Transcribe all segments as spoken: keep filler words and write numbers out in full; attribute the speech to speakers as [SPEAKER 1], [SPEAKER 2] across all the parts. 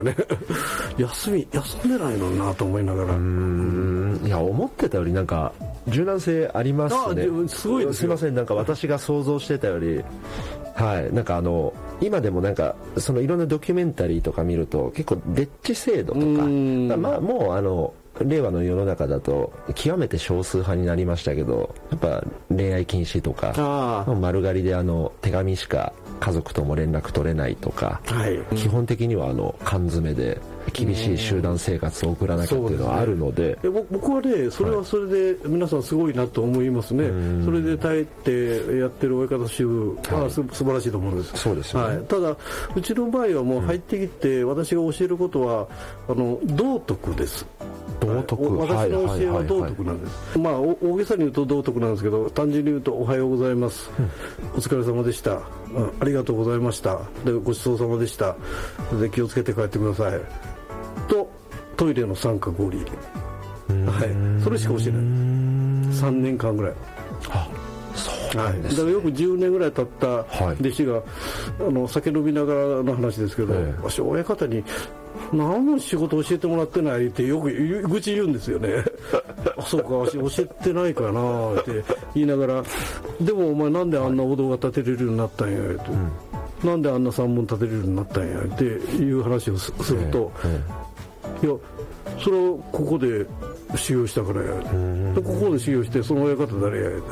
[SPEAKER 1] ね、休み休んでないのになと思いながら。
[SPEAKER 2] うーん、いや思ってたよりなんか柔軟性ありますね。
[SPEAKER 1] あ、すごいですよ。
[SPEAKER 2] すいません、なんか私が想像してたより、はい、なんかあの今でもなんかそのいろんなドキュメンタリーとか見ると結構デッチ制度とか、まあもうあの令和の世の中だと極めて少数派になりましたけど、やっぱ恋愛禁止とか丸刈りであの手紙しか家族とも連絡取れないとか、はい、基本的にはあの缶詰で厳しい集団生活を送らなきゃっていうのはあるので、
[SPEAKER 1] でね、僕はねそれはそれで皆さんすごいなと思いますね、はい、それで耐えてやってる親方衆は、はい、素晴らしいと思うんです。
[SPEAKER 2] そうですよね、
[SPEAKER 1] はい、ただうちの場合はもう入ってきて、うん、私が教えることはあの道徳です。
[SPEAKER 2] 道徳、
[SPEAKER 1] 私の教えは道徳なんです、はいはいはい、まあ大げさに言うと道徳なんですけど、単純に言うとおはようございます、うん、お疲れ様でした、ありがとうございました、でごちそうさまでした、で気をつけて帰ってくださいとトイレの三角折り、はい、それしか教えないさんねんかんぐらい。
[SPEAKER 2] あ、そうなんですね。
[SPEAKER 1] はい、だからよくじゅうねんぐらい経った弟子が、はい、あの酒飲みながらの話ですけど、えー、わし親方に何も仕事教えてもらってないってよく愚痴言うんですよねあ、そうか、わし教えてないかなって言いながら、でもお前なんであんなお堂が建てれるようになったんやって、うん、なんであんな三門建てれるようになったんやっていう話をすると、えーえー、いやそれをここで修行したからや、でここで修行してその親方誰や、はい、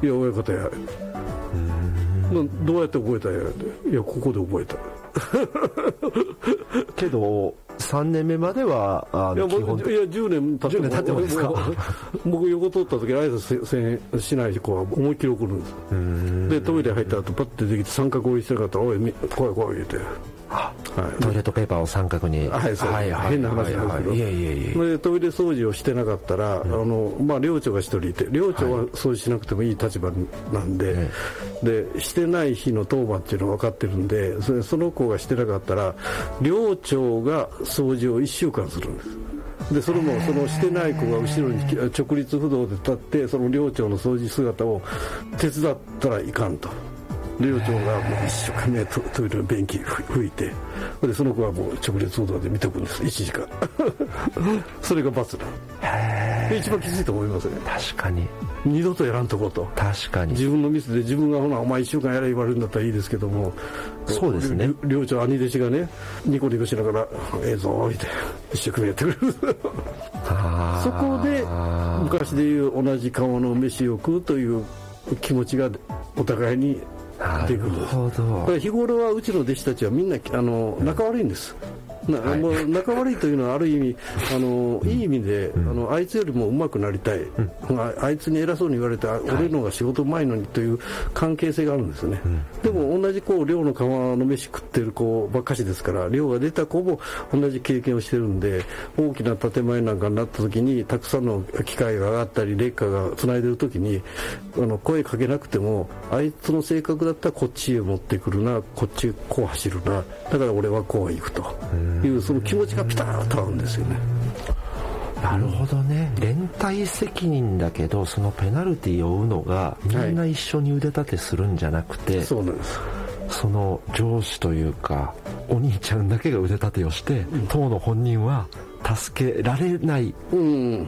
[SPEAKER 1] いや親方や、どうやって覚えたんやって、いやここで覚えた
[SPEAKER 2] けどさんねんめまではあ
[SPEAKER 1] いや基本いやじゅうねん経っても
[SPEAKER 2] 経ってもですか
[SPEAKER 1] 僕横通った時挨拶せしない子は思いっきり怒るんです。でトイレ入った後パッて出てきて三角折りしてなかったらおい来い来い言うて、
[SPEAKER 2] はい、トイレットペーパーを三角に、
[SPEAKER 1] はい、そう、はいはい、変な話なんですけど、はいはい、いえいえいえ、でトイレ掃除をしてなかったら、うん、あのまあ寮長が一人いて、寮長は掃除しなくてもいい立場なんで、はい、でしてない日の当番っていうのは分かってるんで、それその子がしてなかったら寮長が掃除をいっしゅうかんするんです。でそれもそのしてない子が後ろに直立不動で立ってその寮長の掃除姿を手伝ったらいかんと。寮長がもう一生懸命ト, トイレの便器拭いて、でその子はもう直立不動で見ておくんですいちじかんそれが罰だ。へー、一番きついと思いますね。
[SPEAKER 2] 確かに
[SPEAKER 1] 二度とやらんとこと。
[SPEAKER 2] 確かに自
[SPEAKER 1] 分のミスで自分がほなお前いっしゅうかんやれ言われるんだったらいいですけども、
[SPEAKER 2] そうですね、
[SPEAKER 1] 寮長兄弟子がねニコニコしながらええぞ置いて一生懸命やってくれるそこで昔でいう同じ顔の飯を食うという気持ちがお互いに出てくるんです。だから日頃はうちの弟子たちはみんなあの仲悪いんです。なはい、もう仲悪いというのはある意味あの、うん、いい意味で、うん、あのあいつよりも上手くなりたい、うん、あ, あいつに偉そうに言われて、はい、俺の方が仕事うまいのにという関係性があるんですよね、うん、でも同じこう寮の釜の飯食ってる子ばっかしですから、寮が出た子も同じ経験をしてるんで、大きな建前なんかになった時にたくさんの機械が上がったり劣化がつないでる時にあの声かけなくてもあいつの性格だったらこっちへ持ってくるな、こっちこう走るな、だから俺はこう行くというその気持ちがピタッと合うんですよね。
[SPEAKER 2] なるほどね。連帯責任だけどそのペナルティを負うのがみんな一緒に腕立てするんじゃなくて、はい、
[SPEAKER 1] そうなんです。
[SPEAKER 2] その上司というかお兄ちゃんだけが腕立てをして、うん、当の本人は助けられない、うん、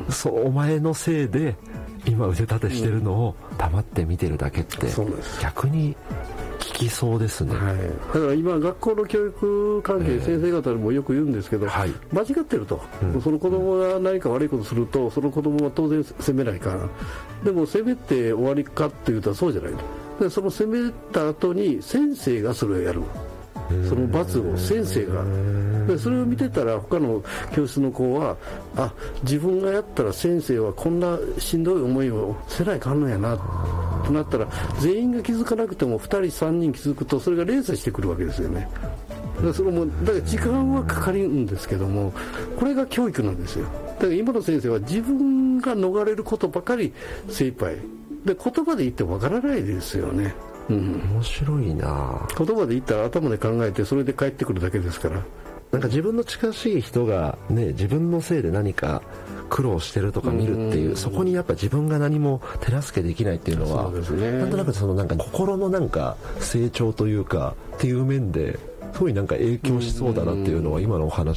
[SPEAKER 2] そうお前のせいで今腕立てしてるのを黙って見てるだけって、うん、逆に効きそうですね、
[SPEAKER 1] はい、だから今学校の教育関係、えー、先生方にもよく言うんですけど、はい、間違ってると、うん、その子供が何か悪いことするとその子供は当然責めないから、でも責めて終わりかっていうとそうじゃない。でその責めた後に先生がそれをやる、その罰を先生が、でそれを見てたら他の教室の子はあ自分がやったら先生はこんなしんどい思いをせないかんのやなとなったら、全員が気づかなくてもふたりさんにん気づくとそれが連鎖してくるわけですよね。だからそれもだから時間はかかるんですけども、これが教育なんですよ。だから今の先生は自分が逃れることばかり精一杯で、言葉で言ってわからないですよね。うん、
[SPEAKER 2] 面白いな。
[SPEAKER 1] 言葉で言ったら頭で考えてそれで帰ってくるだけですから。
[SPEAKER 2] なんか自分の近しい人がね、自分のせいで何か苦労してるとか見るっていう、うん、そこにやっぱ自分が何も手助けできないっていうのは、そうですね、なんとなくそのなんか心のなんか成長というかっていう面ですごいなんか影響しそうだなっていうのは今のお話